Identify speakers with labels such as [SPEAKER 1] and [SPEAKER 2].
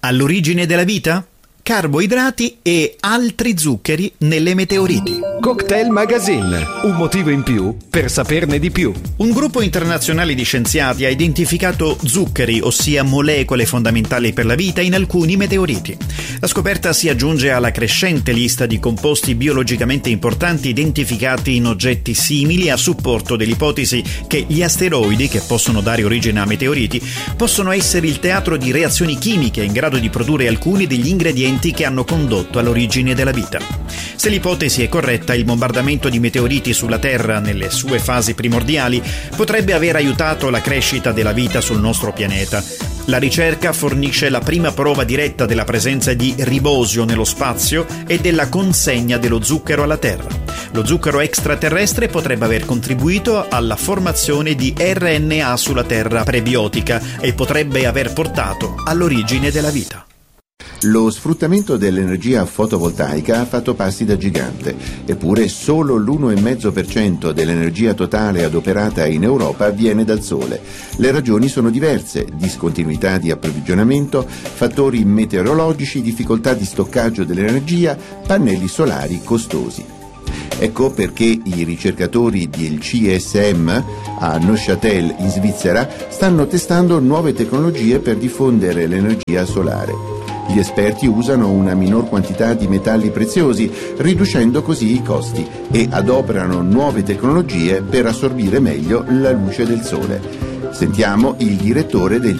[SPEAKER 1] All'origine della vita? Carboidrati e altri zuccheri nelle meteoriti.
[SPEAKER 2] Cocktail Magazine, un motivo in più per saperne di più.
[SPEAKER 1] Un gruppo internazionale di scienziati ha identificato zuccheri, ossia molecole fondamentali per la vita, in alcuni meteoriti. La scoperta si aggiunge alla crescente lista di composti biologicamente importanti identificati in oggetti simili, a supporto dell'ipotesi che gli asteroidi, che possono dare origine a meteoriti, possono essere il teatro di reazioni chimiche in grado di produrre alcuni degli ingredienti che hanno condotto all'origine della vita. Se l'ipotesi è corretta, il bombardamento di meteoriti sulla Terra nelle sue fasi primordiali potrebbe aver aiutato la crescita della vita sul nostro pianeta. La ricerca fornisce la prima prova diretta della presenza di ribosio nello spazio e della consegna dello zucchero alla Terra. Lo zucchero extraterrestre potrebbe aver contribuito alla formazione di RNA sulla Terra prebiotica e potrebbe aver portato all'origine della vita.
[SPEAKER 3] Lo sfruttamento dell'energia fotovoltaica ha fatto passi da gigante, eppure solo l'1,5% dell'energia totale adoperata in Europa viene dal sole. Le ragioni sono diverse: discontinuità di approvvigionamento, fattori meteorologici, difficoltà di stoccaggio dell'energia, pannelli solari costosi. Ecco perché i ricercatori del CSM a Neuchâtel in Svizzera stanno testando nuove tecnologie per diffondere l'energia solare. Gli esperti usano una minor quantità di metalli preziosi, riducendo così i costi, e adoperano nuove tecnologie per assorbire meglio la luce del sole. Sentiamo il direttore del